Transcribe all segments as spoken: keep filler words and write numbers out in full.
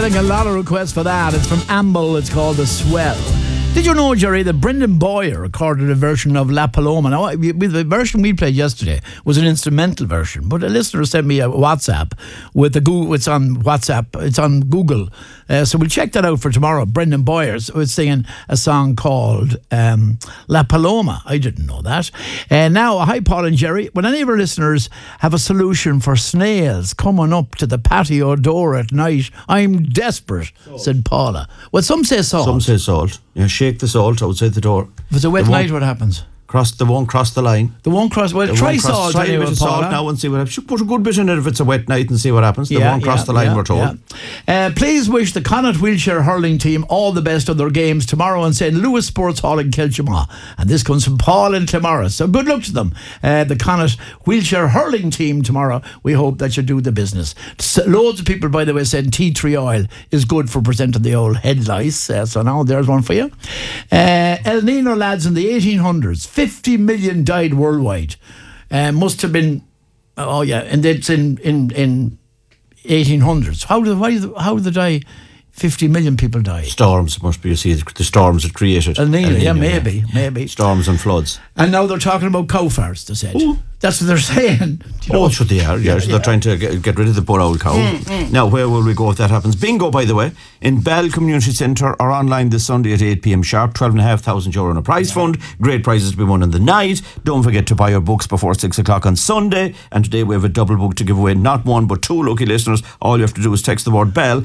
getting a lot of requests for that. It's from Amble. It's called The Swell. Did you know, Jerry, that Brendan Boyer recorded a version of La Paloma? Now, the version we played yesterday was an instrumental version, but a listener sent me a WhatsApp with the Google. It's on WhatsApp. It's on Google. Uh, so we'll check that out for tomorrow. Brendan Boyer was singing a song called um, La Paloma. I didn't know that. Uh, now, hi, Paul and Jerry. When any of our listeners have a solution for snails coming up to the patio door at night, I'm desperate, salt. Said Paula. Well, some say salt. Some say salt. Yeah, shake the salt outside the door. If it's a wet night, what happens? Cross, they won't cross the line. They won't cross. Well, they try cross, salt. Try anyway, a bit of Paula. salt now and see what happens. Should put a good bit in it if it's a wet night and see what happens. They yeah, won't cross yeah, the line, yeah, we're told. Yeah. Uh, please wish the Connacht Wheelchair Hurling team all the best of their games tomorrow in Saint Louis Sports Hall in Kilchamaugh. And this comes from Paul and Clamara. So good luck to them. Uh, the Connacht Wheelchair Hurling team tomorrow. We hope that you do the business. So, loads of people, by the way, said tea tree oil is good for preventing the old head lice. Uh, so now there's one for you. Uh, El Nino, lads, in the eighteen hundreds, fifty million died worldwide. Uh, must have been, oh yeah, and it's in in in eighteen hundreds. How did why how did they die? Fifty million people die. Storms must be. You see, the storms that created. El Nino, yeah, maybe, maybe storms and floods. And now they're talking about cow farts. They said. Ooh. That's what they're saying. You know? Oh, sure they are. Yeah, yeah, so they're yeah. trying to get, get rid of the poor old cow. Mm, mm. Now, where will we go if that happens? Bingo, by the way, in Bell Community Centre or online this Sunday at eight p.m. sharp. twelve and a half thousand euro in a prize fund. Great prizes to be won in the night. Don't forget to buy your books before six o'clock on Sunday. And today we have a double book to give away. Not one, but two lucky listeners. All you have to do is text the word Bell.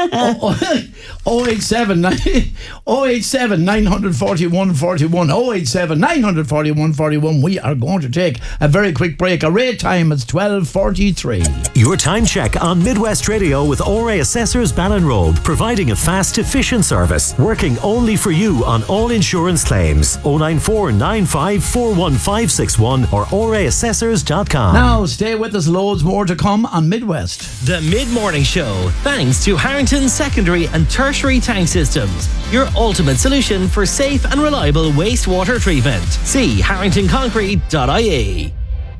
oh eight seven nine forty-one forty-one oh eight seven nine forty-one forty-one. We are going to take a very quick break. A rate time is twelve forty-three. Your time check on Midwest Radio with O R A Assessors Ballinrobe, providing a fast, efficient service, working only for you on all insurance claims. oh nine four nine five four one five six one or O R A assessors dot com. Now stay with us, loads more to come on Midwest. The Mid-Morning Show, thanks to Harrington Secondary and Tertiary Tank Systems, your ultimate solution for safe and reliable wastewater treatment. See harrington concrete dot I E.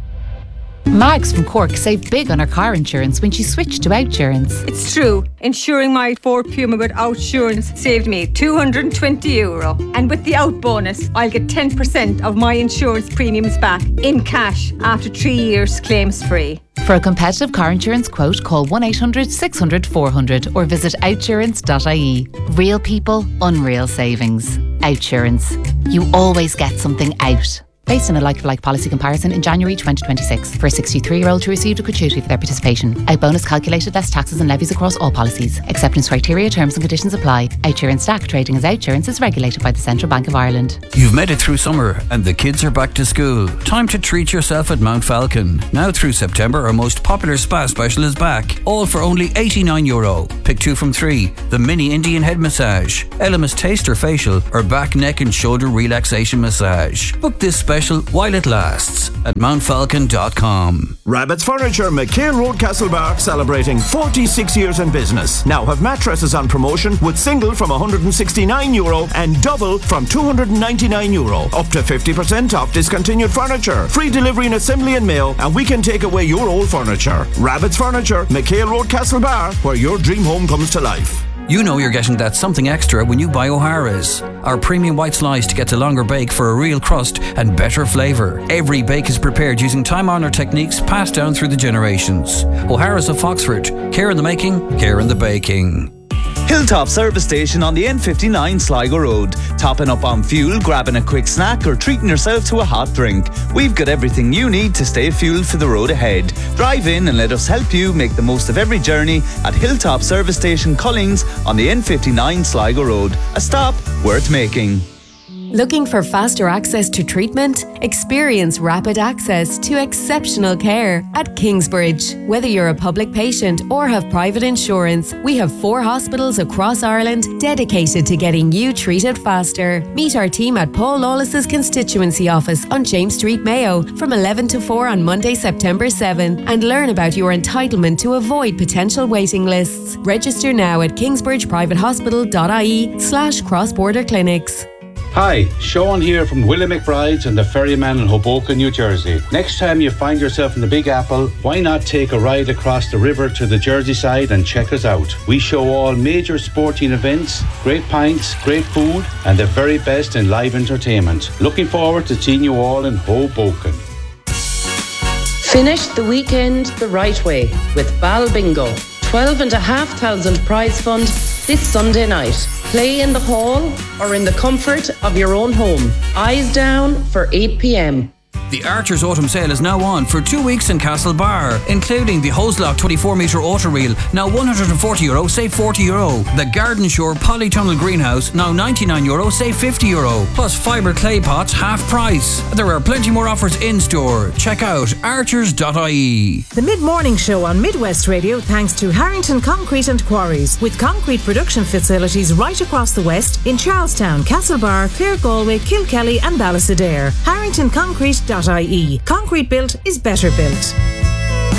Mags from Cork saved big on her car insurance when she switched to Outsurance. It's true. Insuring my Ford Puma with Outsurance saved me two hundred twenty euro. And with the Out bonus, I'll get ten percent of my insurance premiums back in cash after three years claims free. For a competitive car insurance quote, call one eight hundred six hundred four hundred or visit outsurance dot I E. Real people, unreal savings. Outsurance. You always get something out. Based on a like-for-like policy comparison in January twenty twenty-six. For a sixty-three-year-old who received a gratuity for their participation. Out bonus calculated less taxes and levies across all policies. Acceptance criteria, terms and conditions apply. Outsurance Stack trading as Outsurance is regulated by the Central Bank of Ireland. You've made it through summer and the kids are back to school. Time to treat yourself at Mount Falcon. Now through September, our most popular spa special is back. All for only eighty-nine euro. Pick two from three. The mini Indian head massage, Elemis taster facial or back, neck and shoulder relaxation massage. Book this special while it lasts at mount falcon dot com. Rabbit's Furniture, McHale Road, Castlebar, celebrating forty-six years in business. Now have mattresses on promotion with single from one hundred sixty-nine euro and double from two hundred ninety-nine euro. Up to fifty percent off discontinued furniture. Free delivery and assembly and mail, and we can take away your old furniture. Rabbit's Furniture, McHale Road, Castlebar, where your dream home comes to life. You know you're getting that something extra when you buy O'Hara's. Our premium white slice gets a longer bake for a real crust and better flavour. Every bake is prepared using time-honoured techniques passed down through the generations. O'Hara's of Foxford. Care in the making, care in the baking. Hilltop Service Station on the N fifty-nine Sligo Road. Topping up on fuel, grabbing a quick snack or treating yourself to a hot drink. We've got everything you need to stay fueled for the road ahead. Drive in and let us help you make the most of every journey at Hilltop Service Station Collings on the N fifty-nine Sligo Road. A stop worth making. Looking for faster access to treatment? Experience rapid access to exceptional care at Kingsbridge. Whether you're a public patient or have private insurance, we have four hospitals across Ireland dedicated to getting you treated faster. Meet our team at Paul Lawless's constituency office on James Street, Mayo from eleven to four on Monday, September seventh and learn about your entitlement to avoid potential waiting lists. Register now at kingsbridge private hospital dot I E slash cross border clinics. Hi, Sean here from Willie McBride's and the Ferryman in Hoboken, New Jersey. Next time you find yourself in the Big Apple, why not take a ride across the river to the Jersey side and check us out? We show all major sporting events, great pints, great food, and the very best in live entertainment. Looking forward to seeing you all in Hoboken. Finish the weekend the right way with Bal Bingo. twelve and a half thousand prize fund this Sunday night. Play in the hall or in the comfort of your own home. Eyes down for eight p.m. The Archer's Autumn Sale is now on for two weeks in Castlebar, including the Hoselock twenty-four metre auto reel, now one hundred forty euro, save forty euro. The Garden Shore Polytunnel Greenhouse, now ninety-nine euro, save fifty euro. Plus fibre clay pots, half price. There are plenty more offers in store. Check out archers dot I E. The mid-morning show on Midwest Radio thanks to Harrington Concrete and Quarries, with concrete production facilities right across the west in Charlestown, Castlebar, Clare Galway, Kilkelly and Ballysadare. Harrington Concrete dot I E. Concrete built is better built.